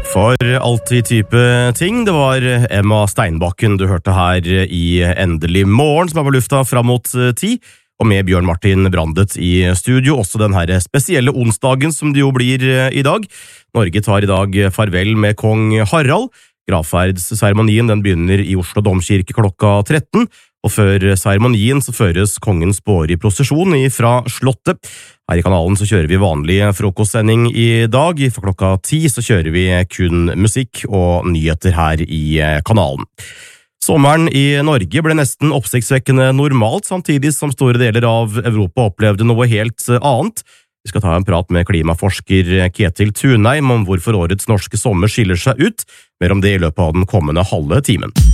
For alltid type ting. Det var Emma Steinbakken du hørte her i Endelig morgen, som er på lufta fram mot 10, og med Bjørn Martin Brandet i studio, også den her spesielle onsdagen som det jo blir i dag. Norge tar i dag farvel med kong Harald. Gravferdsseremonien den begynner i Oslo Domkirke klokka 13, og før seremonien så føres kongens båre i prosesjon fra slottet. Her i kanalen så kjører vi vanlig frokostsending i dag. For klokka 10 så kjører vi kun musikk og nyheter her i kanalen. Sommeren i Norge ble nesten oppsiktsvekkende normalt, samtidig som store deler av Europa opplevde noe helt annet. Vi skal ta en prat med klimaforsker Ketil Tunheim om hvorfor årets norske sommer skiller seg ut. Mer om det i løpet av den kommende halve timen.